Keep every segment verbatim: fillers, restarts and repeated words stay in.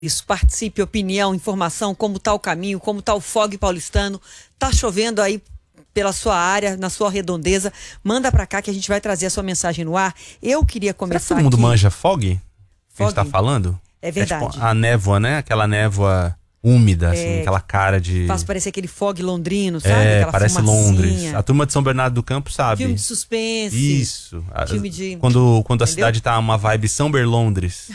Isso, participe, opinião, informação, como está o caminho, como está o fog paulistano. Tá chovendo aí pela sua área, na sua redondeza. Manda para cá que a gente vai trazer a sua mensagem no ar. Eu queria começar aqui... Será que todo mundo aqui... manja fog? Fog? Que a gente tá falando? É verdade. É tipo a névoa, né? Aquela névoa úmida, assim, É, aquela cara de... Faz parecer aquele fog londrino, sabe? É, Aquela parece fumacinha. Londres. A turma de São Bernardo do Campo sabe. Filme de suspense. Isso. Filme de... Quando, quando a Entendeu? cidade tá uma vibe São Berlondres.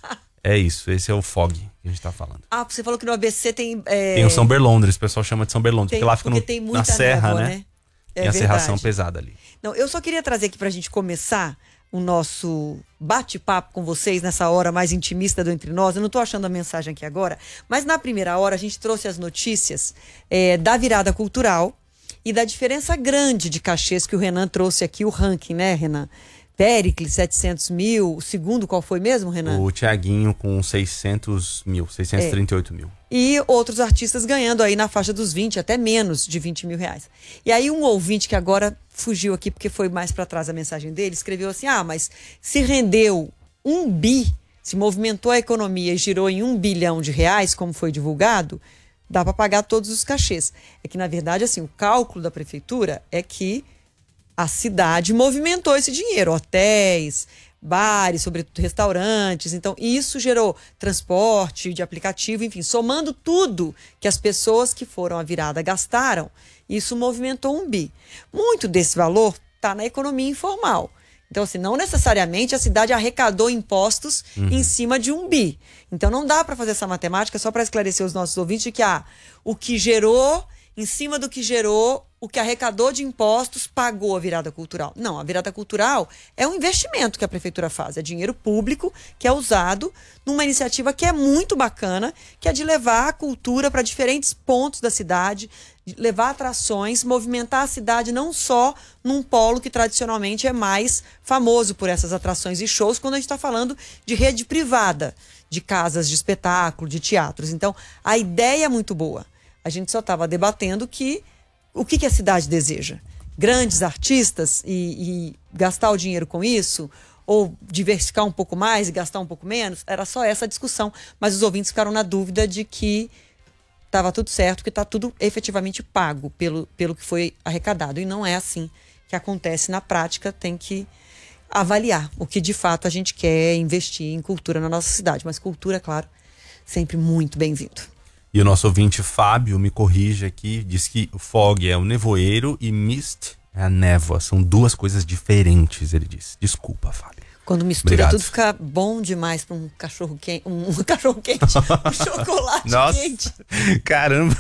É isso, esse é o fog que a gente tá falando. Ah, você falou que no A B C tem... É... Tem o São Berlondres, o pessoal chama de São Berlondres, Tem, porque lá fica no, porque tem muita na serra, névoa, né? né? É tem a verdade. serração pesada ali. Não, eu só queria trazer aqui pra gente começar o nosso bate-papo com vocês nessa hora mais intimista do Entre Nós. Eu não tô achando a mensagem aqui agora, mas na primeira hora a gente trouxe as notícias é, da virada cultural e da diferença grande de cachês que o Renan trouxe aqui, o ranking, né, Renan? Péricles, setecentos mil. O segundo, qual foi mesmo, Renan? O Thiaguinho com seiscentos mil, seiscentos e trinta e oito mil. E outros artistas ganhando aí na faixa dos vinte, até menos de vinte mil reais. E aí um ouvinte que agora fugiu aqui, porque foi mais para trás a mensagem dele, escreveu assim, ah, mas se rendeu um bi, se movimentou a economia e girou em um bilhão de reais, como foi divulgado, dá para pagar todos os cachês. É que, na verdade, assim, o cálculo da prefeitura é que a cidade movimentou esse dinheiro, hotéis, bares, sobretudo restaurantes. Então, isso gerou transporte de aplicativo, enfim, somando tudo que as pessoas que foram à virada gastaram, isso movimentou um bi. Muito desse valor está na economia informal. Então, assim, não necessariamente a cidade arrecadou impostos uhum. em cima de um bi. Então, não dá para fazer essa matemática só para esclarecer os nossos ouvintes de que ah, o que gerou, em cima do que gerou, o que arrecadou de impostos pagou a virada cultural. Não, a virada cultural é um investimento que a prefeitura faz. É dinheiro público que é usado numa iniciativa que é muito bacana, que é de levar a cultura para diferentes pontos da cidade, de levar atrações, movimentar a cidade não só num polo que tradicionalmente é mais famoso por essas atrações e shows, quando a gente está falando de rede privada, de casas de espetáculo, de teatros. Então, a ideia é muito boa. A gente só estava debatendo que o que, que a cidade deseja? Grandes artistas e, e gastar o dinheiro com isso? Ou diversificar um pouco mais e gastar um pouco menos? Era só essa a discussão. Mas os ouvintes ficaram na dúvida de que estava tudo certo, que está tudo efetivamente pago pelo, pelo que foi arrecadado. E não é assim que acontece na prática. Tem que avaliar o que de fato a gente quer investir em cultura na nossa cidade. Mas cultura, claro, sempre muito bem-vindo. E o nosso ouvinte Fábio me corrige aqui, diz que o fog é o nevoeiro e mist é a névoa. São duas coisas diferentes, ele disse. Desculpa, Fábio. Quando mistura Obrigado. Tudo fica bom demais para um cachorro quente, um, um cachorro quente, um chocolate Nossa, quente. Caramba,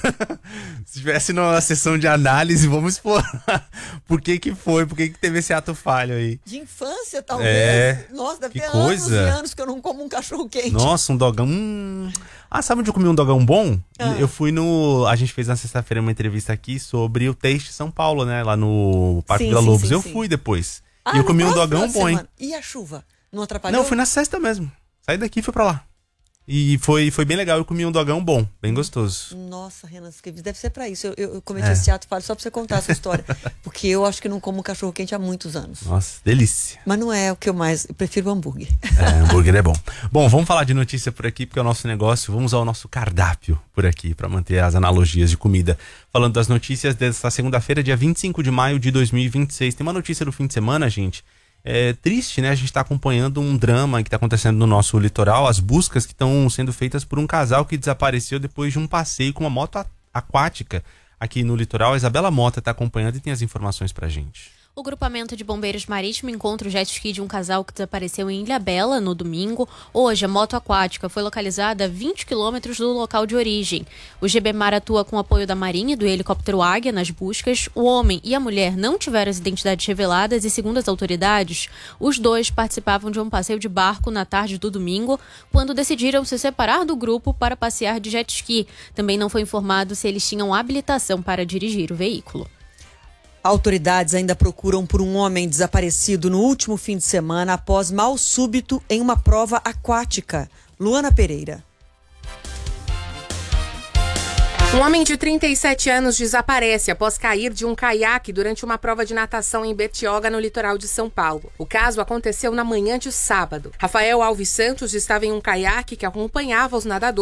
se tivesse numa sessão de análise, vamos explorar por que que foi, por que que teve esse ato falho aí. De infância, talvez. É, Nossa, deve que ter coisa. anos e anos que eu não como um cachorro quente. Nossa, um dogão. Hum. Ah, sabe onde eu comi um dogão bom? Ah. Eu fui no... A gente fez na sexta-feira uma entrevista aqui sobre o Taste São Paulo, né? Lá no Parque Vila Lobos. Eu sim. fui depois. Ah, e eu comi um dogão bom, hein? E a chuva? Não atrapalhou? Não, fui na sexta mesmo. Saí daqui e fui pra lá. E foi, foi bem legal. Eu comi um dogão bom, bem gostoso. Nossa, Renan, deve ser pra isso. Eu, eu, eu cometi é. esse ato falho só pra você contar essa história. Porque eu acho que não como cachorro quente há muitos anos. Nossa, delícia. Mas não é o que eu mais... Eu prefiro o hambúrguer. É, hambúrguer é bom. Bom, vamos falar de notícia por aqui, porque é o nosso negócio. Vamos ao nosso cardápio por aqui, pra manter as analogias de comida. Falando das notícias desta segunda-feira, dia vinte e cinco de maio de dois mil e vinte e seis. Tem uma notícia do fim de semana, gente... É triste, né? A gente está acompanhando um drama que está acontecendo no nosso litoral, as buscas que estão sendo feitas por um casal que desapareceu depois de um passeio com uma moto aquática aqui no litoral. A Isabela Mota está acompanhando e tem as informações pra gente. O grupamento de bombeiros marítimo encontra o jet ski de um casal que desapareceu em Ilhabela no domingo. Hoje, a moto aquática foi localizada a vinte quilômetros do local de origem. O G B Mar atua com apoio da Marinha e do helicóptero Águia nas buscas. O homem e a mulher não tiveram as identidades reveladas e, segundo as autoridades, os dois participavam de um passeio de barco na tarde do domingo, quando decidiram se separar do grupo para passear de jet ski. Também não foi informado se eles tinham habilitação para dirigir o veículo. Autoridades ainda procuram por um homem desaparecido no último fim de semana após mal súbito em uma prova aquática. Luana Pereira. Um homem de trinta e sete anos desaparece após cair de um caiaque durante uma prova de natação em Bertioga, no litoral de São Paulo. O caso aconteceu na manhã de sábado. Rafael Alves Santos estava em um caiaque que acompanhava os nadadores